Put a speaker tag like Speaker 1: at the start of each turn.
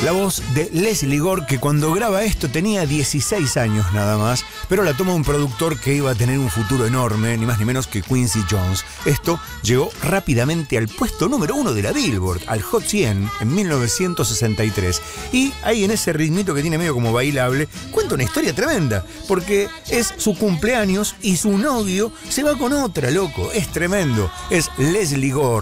Speaker 1: La voz de Lesley Gore, que cuando graba esto tenía 16 años nada más, pero la toma un productor que iba a tener un futuro enorme, ni más ni menos que Quincy Jones. Esto llegó rápidamente al puesto número 1 de la Billboard, al Hot 100, en 1963. Y ahí en ese ritmito que tiene medio como bailable, cuenta una historia tremenda, porque es su cumpleaños y su novio se va con otra, loco. Es tremendo. Es Lesley Gore.